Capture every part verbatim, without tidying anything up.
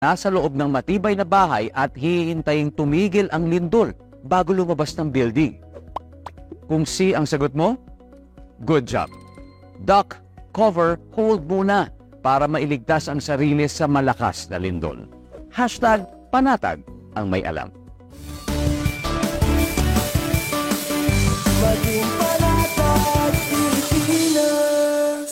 nasa loob ng matibay na bahay at hihintaying tumigil ang lindol bago lumabas ng building? Kung C ang sagot mo, good job. Duck, cover, hold muna para mailigtas ang sarili sa malakas na lindol. Hashtag panatag ang may alam. Maging panatag Pilipinas.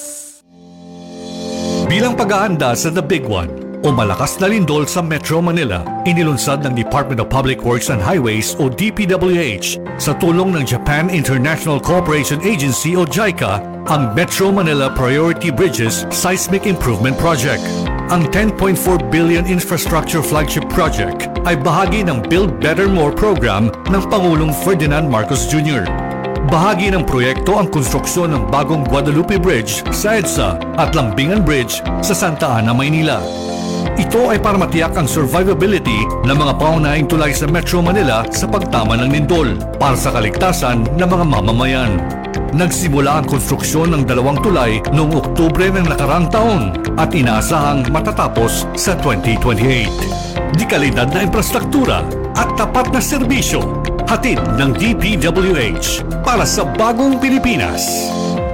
Bilang pag-aanda sa The Big One o malakas na lindol sa Metro Manila, inilunsad ng Department of Public Works and Highways o D P W H sa tulong ng Japan International Cooperation Agency o JICA ang Metro Manila Priority Bridges Seismic Improvement Project. Ang ten point four billion infrastructure flagship project ay bahagi ng Build Better More program ng Pangulong Ferdinand Marcos Junior Bahagi ng proyekto ang konstruksyon ng bagong Guadalupe Bridge sa EDSA at Lambingan Bridge sa Santa Ana, Maynila. Ito ay para matiyak ang survivability ng mga pangunahing tulay sa Metro Manila sa pagtama ng lindol para sa kaligtasan ng mga mamamayan. Nagsimula ang konstruksyon ng dalawang tulay noong Oktubre ng nakarang taon at inaasahang matatapos sa twenty twenty-eight. Di kalidad na infrastruktura at tapat na serbisyo, hatid ng D P W H para sa bagong Pilipinas.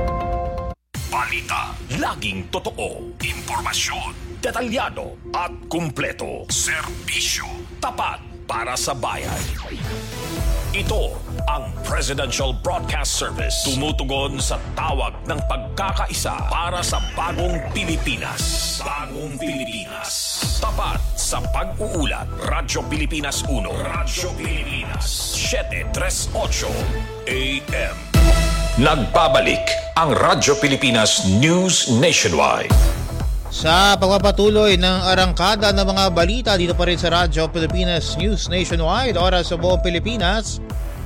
Balita, laging totoo, impormasyon, detalyado at kumpleto. Serbisyo, tapat para sa bayan. Ito ang Presidential Broadcast Service. Tumutugon sa tawag ng pagkakaisa para sa bagong Pilipinas. Bagong Pilipinas. Tapat sa pag-uulat. Radyo Pilipinas uno. Radyo Pilipinas. seven thirty-eight A M. Nagbabalik ang Radyo Pilipinas News Nationwide. Sa pagpapatuloy ng arangkada ng mga balita dito pa rin sa Radyo Pilipinas News Nationwide, oras sa buong Pilipinas,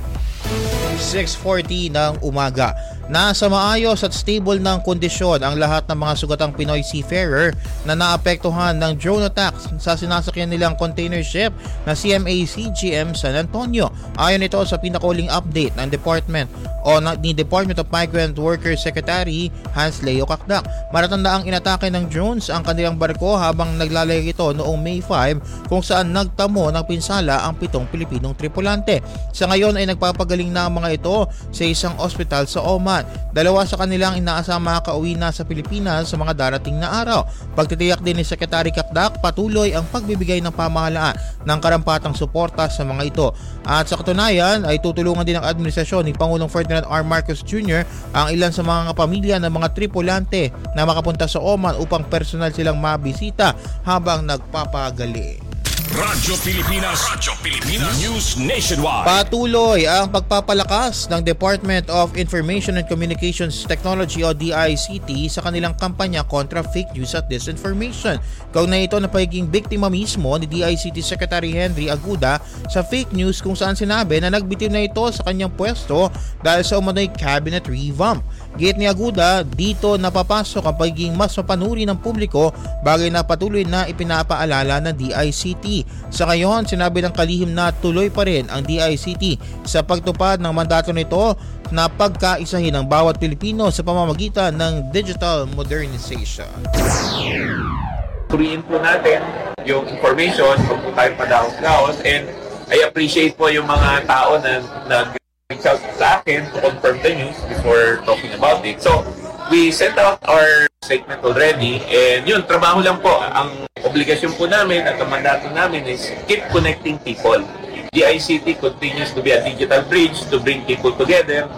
six forty ng umaga. Nasa maayos at stable ng kondisyon ang lahat ng mga sugatang Pinoy seafarer na naapektuhan ng drone attacks sa sinasakyan nilang container ship na C M A C G M San Antonio. Ayon ito sa pinakauling update ng Department o ni Department of Migrant Workers Secretary Hans Leo Kakdak. Maratandaang inatake ng drones ang kanilang barko habang naglalay ito noong May five kung saan nagtamo ng pinsala ang pitong Pilipinong tripulante. Sa ngayon ay nagpapagaling na ang mga ito sa isang ospital sa Oman. Dalawa sa kanilang inaasang makakauwi na sa Pilipinas sa mga darating na araw. Pagtitiyak din ni Secretary Kakdak, patuloy ang pagbibigay ng pamahalaan ng karampatang suporta sa mga ito. At sa katunayan ay tutulungan din ng administrasyon ni Pangulong Ferdinand R. Marcos Junior ang ilan sa mga pamilya ng mga tripulante na makapunta sa Oman upang personal silang mabisita habang nagpapagaling. Radyo Pilipinas, Radyo Pilipinas News Nationwide. Patuloy ang pagpapalakas ng Department of Information and Communications Technology o D I C T sa kanilang kampanya kontra fake news at disinformation. Kaugnay ito na pagiging biktima mismo ni D I C T Secretary Henry Aguda sa fake news kung saan sinabi na nagbitiw na ito sa kanyang pwesto dahil sa umano'y cabinet revamp. Gate ni Aguda, dito napapasok ang pagiging mas mapanuri ng publiko, bagay na patuloy na ipinapaalala ng D I C T. Sa ngayon, sinabi ng kalihim na tuloy pa rin ang D I C T sa pagtupad ng mandato nito na pagkaisahin ang bawat Pilipino sa pamamagitan ng digital modernization. Turiin po natin yung information kung po tayo padaos-laos, and I appreciate po yung mga tao na nag-reach out sa akin to confirm the news before talking about it. So, we sent out our statement already, and yun, trabaho lang po. Ang obligasyon po namin at ang mandato namin is keep connecting people. D I C T continues to be a digital bridge to bring people together.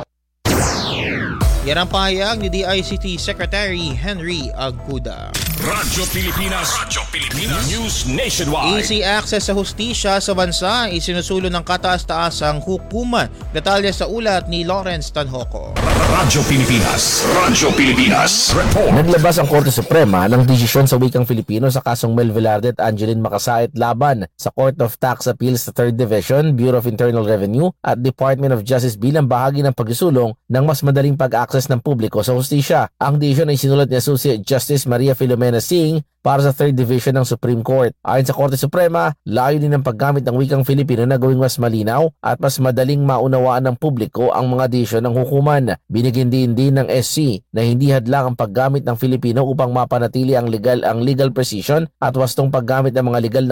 Yan ang pahayag ni D I C T Secretary Henry Aguda. Radyo Pilipinas, Radyo Pilipinas News Nationwide. Easy access sa hustisya sa bansa isinusulo ng kataas-taasang hukuman. Detalye sa ulat ni Lawrence Tanhoco. Radyo Pilipinas, Radyo Pilipinas Report. Naglabas ang Korte Suprema ng desisyon sa wikang Filipino sa kasong Mel Velarde at Angeline Makasait laban sa Court of Tax Appeals sa third Division, Bureau of Internal Revenue at Department of Justice bilang bahagi ng pagsusulong ng mas madaling pag-access ng publiko sa hustisya. Ang desisyon ay sinulat ni Associate Justice Maria Filomena Filomena Singh para sa third Division ng Supreme Court. Ayon sa Korte Suprema, layo din ang paggamit ng wikang Filipino na gawing mas malinaw at mas madaling maunawaan ng publiko ang mga desisyon ng hukuman. Binigyan din din ng S C na hindi hadlang ang paggamit ng Filipino upang mapanatili ang legal ang legal precision at wastong paggamit ng mga legal na